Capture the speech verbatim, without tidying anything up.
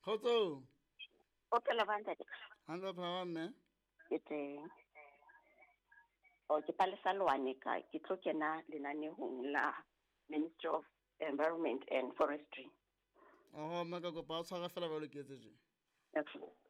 Kgotso. O phela ba ntate? Hantle phela mme. Ke teng. O ke palesa loane ka ke tlo kena lenanehong la Ministry of Environment and Forestry. Oh, mme ka kopa o tshwara fela ba loketse je. Okay.